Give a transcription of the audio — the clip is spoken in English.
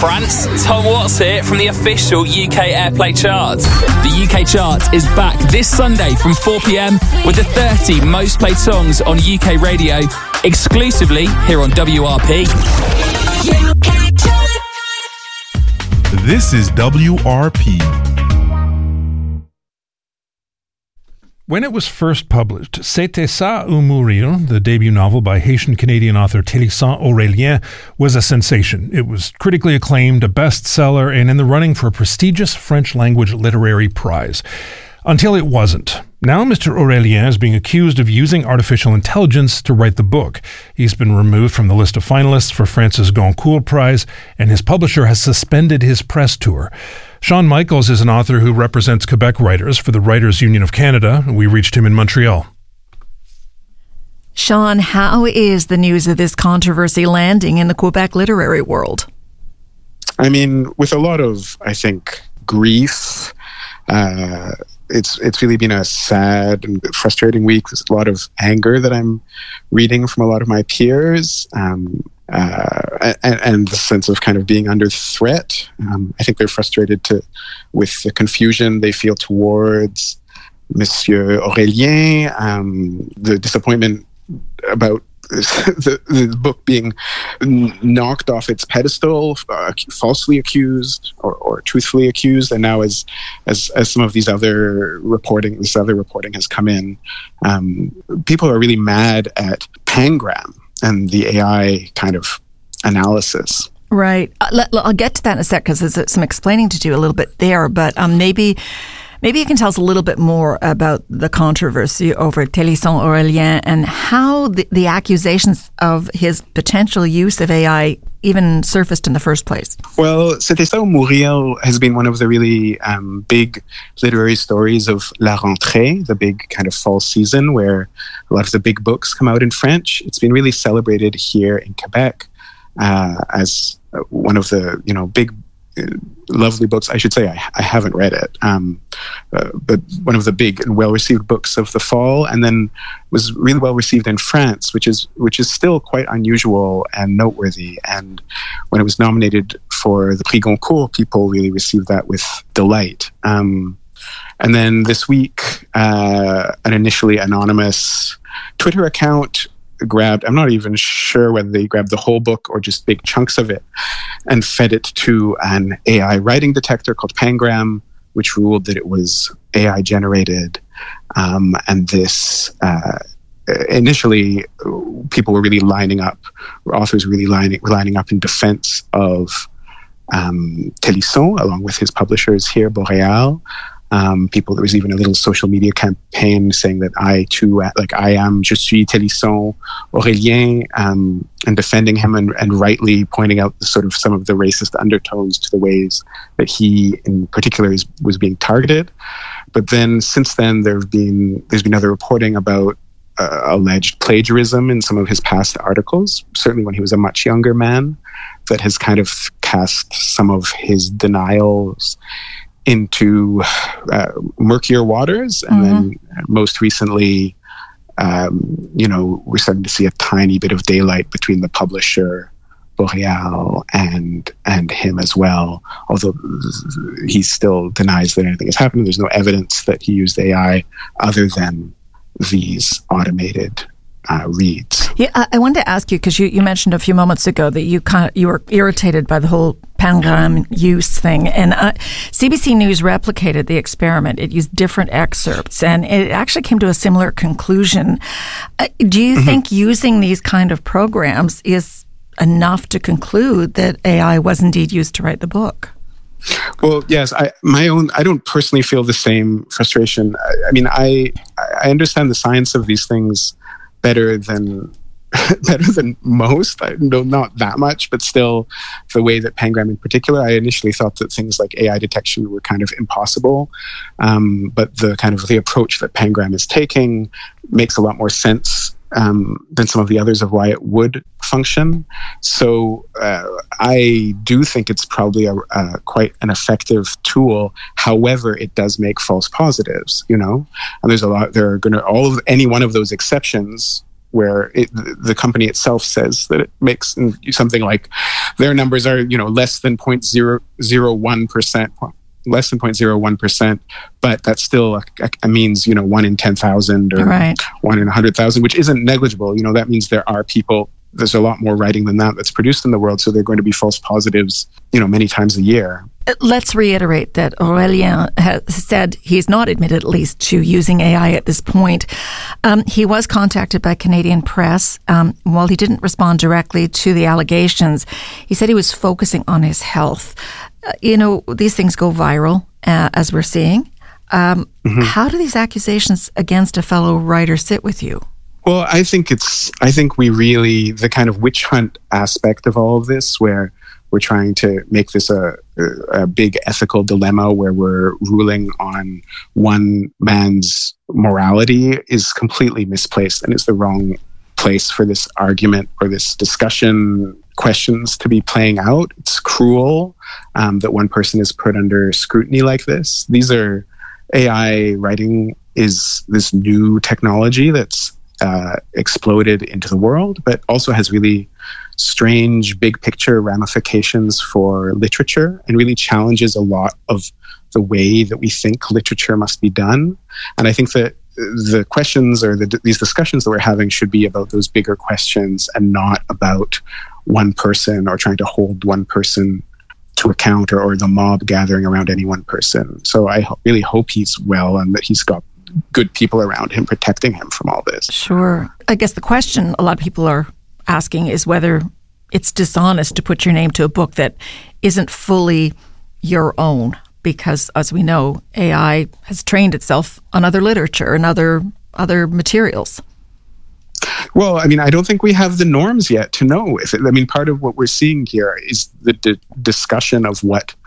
France. Tom Watts here from the official UK Airplay chart. The UK chart is back this Sunday from 4pm with the 30 most played songs on UK radio, exclusively here on WRP. This is WRP. When it was first published, C'était ça ou mourir, the debut novel by Haitian-Canadian author Télissant Aurélien, was a sensation. It was critically acclaimed, a bestseller, and in the running for a prestigious French-language literary prize. Until it wasn't. Now Mr. Aurélien is being accused of using artificial intelligence to write the book. He's been removed from the list of finalists for France's Goncourt Prize, and his publisher has suspended his press tour. Sean Michaels is an author who represents Quebec writers for the Writers' Union of Canada. We reached him in Montreal. Sean, how is the news of this controversy landing in the Quebec literary world? I mean, with a lot of, I think, grief. It's really been a sad and frustrating week. There's a lot of anger that I'm reading from a lot of my peers. And the sense of kind of being under threat. I think they're frustrated with the confusion they feel towards Monsieur Aurélien, the disappointment about the book being knocked off its pedestal, falsely accused or truthfully accused, and now as some of this other reporting has come in, people are really mad at Pangram and the AI kind of analysis. Right. I'll get to that in a sec because there's some explaining to do a little bit there, but maybe you can tell us a little bit more about the controversy over Télissant Aurélien and how the accusations of his potential use of AI even surfaced in the first place. Well, C'était ça ou mourir has been one of the really big literary stories of La Rentrée, the big kind of fall season where a lot of the big books come out in French. It's been really celebrated here in Quebec as one of the big lovely books. I should say I haven't read it, but one of the big and well-received books of the fall, and then was really well-received in France, which is still quite unusual and noteworthy. And when it was nominated for the Prix Goncourt, people really received that with delight. And then this week, an initially anonymous Twitter account grabbed, I'm not even sure whether they grabbed the whole book or just big chunks of it, and fed it to an AI writing detector called Pangram, which ruled that it was AI generated. And this, initially, people were really authors were really lining up in defense of Télissant, along with his publishers here, Boréal. There was even a little social media campaign saying that je suis Télissant Aurélien, and defending him and rightly pointing out some of the racist undertones to the ways that he in particular was being targeted. But then since then there's been other reporting about alleged plagiarism in some of his past articles, certainly when he was a much younger man, that has kind of cast some of his denials into murkier waters. And then most recently, we're starting to see a tiny bit of daylight between the publisher, Boréal, and him as well. Although he still denies that anything has happened. There's no evidence that he used AI other than these automated reads. Yeah, I wanted to ask you, because you mentioned a few moments ago that you were irritated by the whole Pangram use thing, and CBC News replicated the experiment. It used different excerpts, and it actually came to a similar conclusion. Do you think using these kind of programs is enough to conclude that AI was indeed used to write the book? Well, yes, I don't personally feel the same frustration. I mean, I understand the science of these things better than most. I know not that much, but still, the way that Pangram in particular, I initially thought that things like AI detection were kind of impossible. But the approach that Pangram is taking makes a lot more sense than some of the others of why it would function. So I do think it's probably quite an effective tool. However, it does make false positives, and there's any one of those exceptions where the company itself says that it makes something like their numbers are, less than 0.001%, less than 0.01%, but that still means, 1 in 10,000 or 1 in 100,000, which isn't negligible. That means there are people, there's a lot more writing than that's produced in the world. So they're going to be false positives, many times a year. Let's reiterate that Aurélien has said he's not admitted, at least, to using AI at this point. He was contacted by Canadian Press. While he didn't respond directly to the allegations, he said he was focusing on his health. These things go viral, as we're seeing. How do these accusations against a fellow writer sit with you? Well, I think we really, the kind of witch hunt aspect of all of this, where we're trying to make this a big ethical dilemma where we're ruling on one man's morality, is completely misplaced and is the wrong place for this argument or this discussion questions to be playing out. It's cruel that one person is put under scrutiny like this. AI writing is this new technology that's exploded into the world, but also has really strange big picture ramifications for literature and really challenges a lot of the way that we think literature must be done. And I think that the questions or these discussions that we're having should be about those bigger questions and not about one person or trying to hold one person to account or the mob gathering around any one person. So I really hope he's well and that he's got good people around him protecting him from all this. Sure. I guess the question a lot of people are asking is whether it's dishonest to put your name to a book that isn't fully your own, because as we know, AI has trained itself on other literature and other materials. Well, I don't think we have the norms yet to know if part of what we're seeing here is the discussion of what